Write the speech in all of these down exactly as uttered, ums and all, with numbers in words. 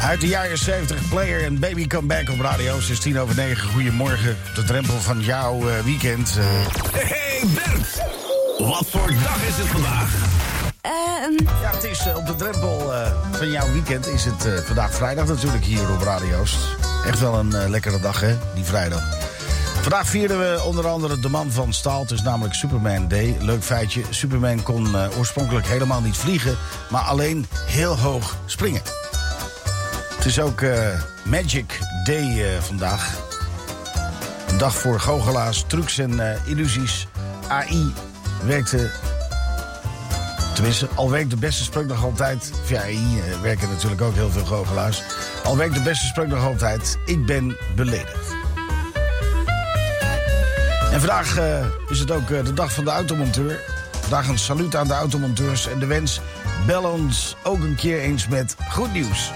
Uit de jaren zeventig, Player en Baby Come Back op radio. zestien over negen, goedemorgen. Op de drempel van jouw uh, weekend. Uh... Hey, hey Bert! Wat voor dag is het vandaag? Um... Ja, het is uh, op de drempel uh, van jouw weekend. Is het uh, vandaag vrijdag natuurlijk hier op radio's. Echt wel een uh, lekkere dag, hè, die vrijdag. Vandaag vieren we onder andere de man van staal. Het is namelijk Superman Day. Leuk feitje, Superman kon uh, oorspronkelijk helemaal niet vliegen, maar alleen heel hoog springen. Het is ook uh, Magic Day uh, vandaag. Een dag voor goochelaars, trucs en uh, illusies. A I werkte... Tenminste, al werkt de beste spreuk nog altijd... Via A I uh, werken natuurlijk ook heel veel goochelaars. Al werkt de beste spreuk nog altijd... Ik ben beledigd. En vandaag uh, is het ook uh, de dag van de automonteur. Vandaag een saluut aan de automonteurs. En de wens, bel ons ook een keer eens met goed nieuws.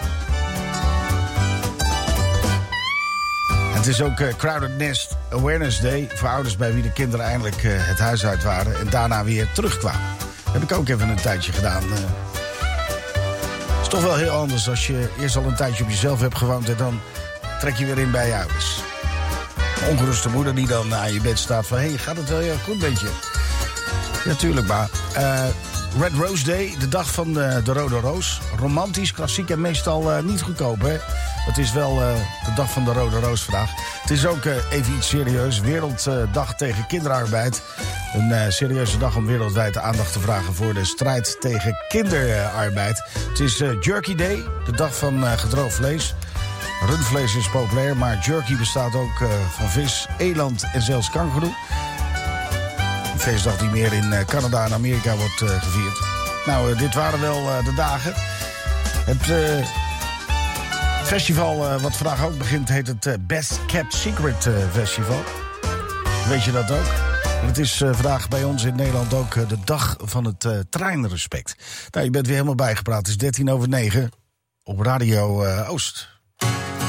Het is ook uh, Crowded Nest Awareness Day. Voor ouders bij wie de kinderen eindelijk uh, het huis uit waren. En daarna weer terugkwamen. Dat heb ik ook even een tijdje gedaan. Het uh, is toch wel heel anders als je eerst al een tijdje op jezelf hebt gewoond. En dan trek je weer in bij je ouders. Een ongeruste moeder die dan aan je bed staat van... hé, hey, gaat het wel heel goed met je? Ja, tuurlijk, maar... Uh, Red Rose Day, de dag van de, de Rode Roos. Romantisch, klassiek en meestal uh, niet goedkoop, hè? Het is wel uh, de dag van de Rode Roos vandaag. Het is ook uh, even iets serieus. Werelddag uh, tegen kinderarbeid. Een uh, serieuze dag om wereldwijd de aandacht te vragen... voor de strijd tegen kinderarbeid. Het is uh, Jerky Day, de dag van uh, gedroogd vlees. Rundvlees is populair, maar jerky bestaat ook uh, van vis, eland en zelfs kangoeroe. Een feestdag die meer in Canada en Amerika wordt uh, gevierd. Nou, uh, dit waren wel uh, de dagen. Het uh, festival uh, wat vandaag ook begint heet het uh, Best Kept Secret uh, Festival. Weet je dat ook? En het is uh, vandaag bij ons in Nederland ook uh, de dag van het uh, treinrespect. Nou, je bent weer helemaal bijgepraat. Het is dertien over negen op Radio uh, Oost.